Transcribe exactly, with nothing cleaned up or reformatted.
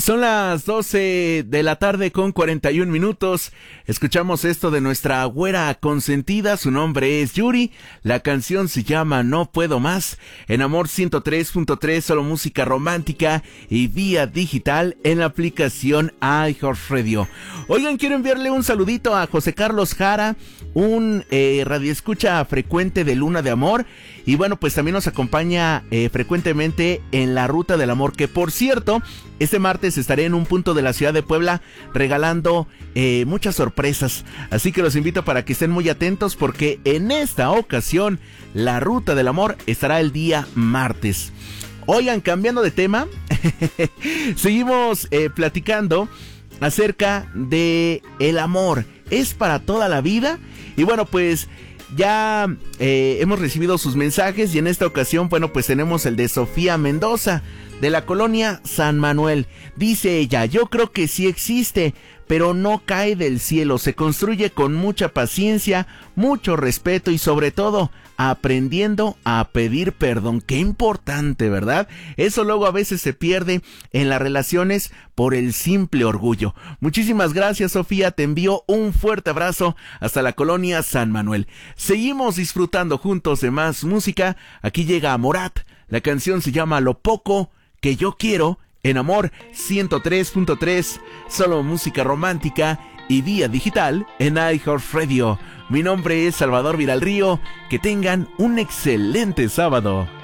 Son las doce de la tarde con cuarenta y un minutos. Escuchamos esto de nuestra güera consentida. Su nombre es Yuri. La canción se llama No Puedo Más. En Amor ciento tres punto tres, solo música romántica y vía digital en la aplicación iHeartRadio. Oigan, quiero enviarle un saludito a José Carlos Jara, un eh, radioescucha frecuente de Luna de Amor. Y bueno, pues también nos acompaña eh, frecuentemente en la Ruta del Amor, que por cierto, este martes estaré en un punto de la ciudad de Puebla regalando eh, muchas sorpresas. Así que los invito para que estén muy atentos, porque en esta ocasión la Ruta del Amor estará el día martes. Oigan, cambiando de tema, seguimos eh, platicando acerca de el amor. ¿Es para toda la vida? Y bueno, pues ya eh, hemos recibido sus mensajes, y en esta ocasión, bueno, pues tenemos el de Sofía Mendoza, de la colonia San Manuel. Dice ella: yo creo que sí existe, pero no cae del cielo, se construye con mucha paciencia, mucho respeto y sobre todo aprendiendo a pedir perdón. Qué importante, ¿verdad? Eso luego a veces se pierde en las relaciones por el simple orgullo. Muchísimas gracias, Sofía, te envío un fuerte abrazo hasta la colonia San Manuel. Seguimos disfrutando juntos de más música. Aquí llega Morat, la canción se llama Lo Poco Que Yo Quiero, en Amor ciento tres punto tres, solo música romántica y vía digital en iHeartRadio. Mi nombre es Salvador Villarrío. Que tengan un excelente sábado.